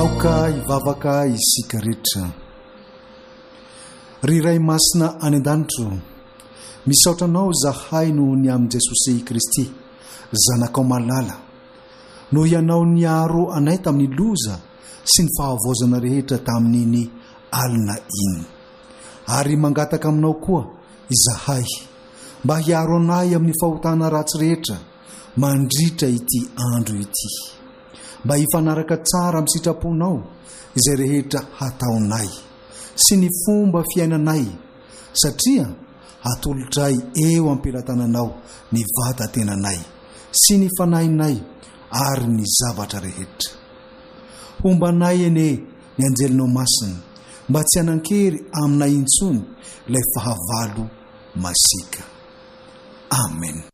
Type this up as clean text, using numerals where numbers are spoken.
Aoka ivavaka isika rehetra. Ry ray masina any an-danitro, misaotranao zahay noho ny amin'i Jesosy Kristy, zanakao malala, noho ianao niaro anay tamin'ny loza sy ny fahavozana rehetra tamin'iny alina iny. Ary mangataka aminao koa izahay mba hiaro anay amin'ny fahotana ratsy rehetra mandritra ity andro ity, mba hifanaraka tsara amin'ny sitraponao izay rehetra hataonay sy ny fomba fiainanay, satria hatolotray eo ampelantananao ny vatan-tenanay sy ny fanahinay ary ny zavatra rehetra. Hombanay ene ny anjelinao masina mba tsy hanan-kery aminay intsony ilay fahavalo masika. Amen.